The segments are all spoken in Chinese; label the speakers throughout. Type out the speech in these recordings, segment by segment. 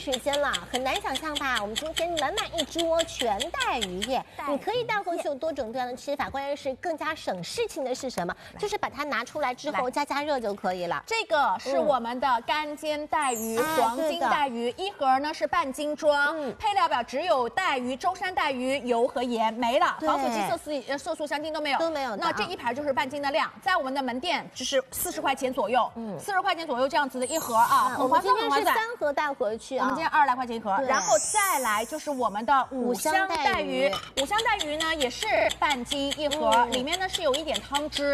Speaker 1: 时间了，很难想象吧？我们今天满满一桌全带鱼耶，你可以带回去有多种多样的吃法，关键是更加省事情的是什么？就是把它拿出来之后加热就可以了。
Speaker 2: 这个是我们的干煎带鱼、黄金带鱼，一盒呢是半斤装，配料表只有带鱼、舟山带鱼、油和盐没了，防腐剂、色素、香精都没有，那这一盘就是半斤的量，在我们的门店就是40块钱左右，40块钱左右这样子的一盒啊，很划算，很划算。
Speaker 1: 3盒带回去啊，
Speaker 2: 我们今天20来块钱一盒，然后再来就是我们的五香带鱼，五香带鱼呢也是半斤一盒，里面呢是有一点汤汁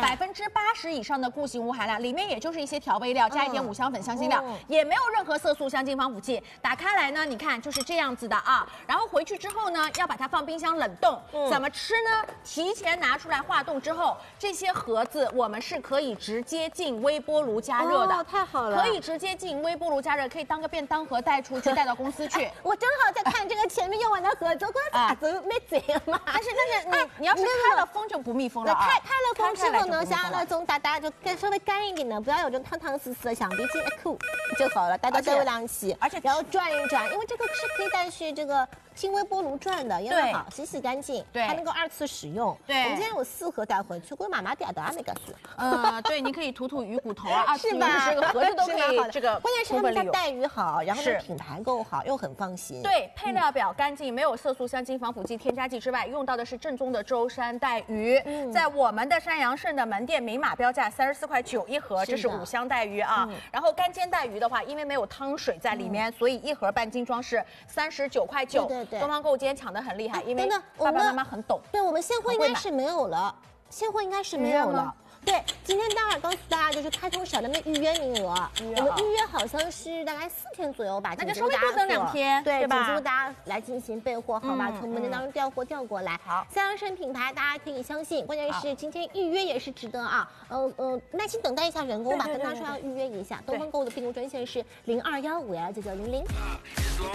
Speaker 2: ，80%以上的固形物含量，里面也就是一些调味料，加一点五香粉、香辛料，也没有任何色素、香精、防腐剂。打开来呢，你看就是这样子的啊，然后回去之后呢，要把它放冰箱冷冻。怎么吃呢？提前拿出来化冻之后，这些盒子我们是可以直接进微波炉加热的，
Speaker 1: 太好了，
Speaker 2: 可以直接进微波炉加热，可以当个便当盒带出去，带到公司去。
Speaker 1: 我正好在看这个前面用完的盒子，我咋子没贼嘛？
Speaker 2: 但是你要是开了封就不密封了啊。
Speaker 1: 开了封之后呢，像那种打就稍微干一点的，不要有这种汤汤丝丝的，橡皮筋一扣就好了，带到微凉气，而且然后转一转，因为这个是可以带去这个新微波炉转的，也很好，洗干净，还能够2次使用。
Speaker 2: 对，
Speaker 1: 我们今天有4盒带回去，我妈妈点的那个是。
Speaker 2: 对，你可以涂鱼骨头啊，
Speaker 1: 是吧？
Speaker 2: 这个盒子都可以，这个
Speaker 1: 关键是他们家带鱼好，然后呢品牌够好，又很放心。
Speaker 2: 对，配料表干净，没有色素、香精、防腐剂、添加剂之外，用到的是正宗的舟山带鱼。在我们的山阳盛的门店明码标价34块9一盒，这是五香带鱼啊。然后干煎带鱼的话，因为没有汤水在里面，所以一盒半斤装是39块9。对，东方购物今天抢得很厉害，因为爸爸妈妈很懂。
Speaker 1: 对，我们现货应该是没有了，现货应该是没有了。对，今天待会儿告诉大家，就是开通少量的预约名额，我们预约好像是大概4天左右吧，
Speaker 2: 那就稍微多等2天，
Speaker 1: 对
Speaker 2: 吧？
Speaker 1: 请大家来进行备货，好吧？从门店当中调货调过来。好，三阳盛品牌大家可以相信，关键是今天预约也是值得啊。耐心等待一下人工吧，跟他说要预约一下。东方购物的订购专线是0215129900。